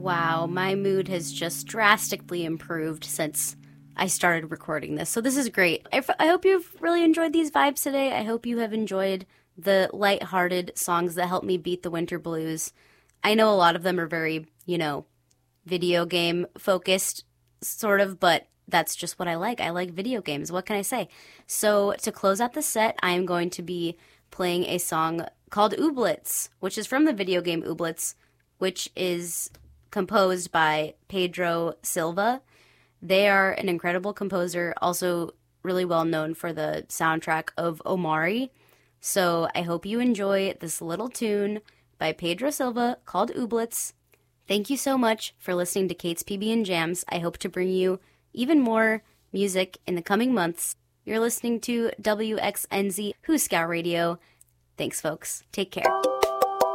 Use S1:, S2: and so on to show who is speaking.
S1: Wow, my mood has just drastically improved since I started recording this. So this is great. I hope you've really enjoyed these vibes today. I hope you have enjoyed the lighthearted songs that help me beat the winter blues. I know a lot of them are very, video game focused, sort of, but that's just what I like. I like video games. What can I say? So to close out the set, I am going to be playing a song called Ooblets, which is from the video game Ooblets, which is composed by Pedro Silva. They are an incredible composer, also really well known for the soundtrack of Omari. So I hope you enjoy this little tune by Pedro Silva called Ooblets. Thank you so much for listening to Kate's PB and Jams. I hope to bring you even more music in the coming months. You're listening to WXNZ Who's Scout Radio. Thanks, folks. Take care.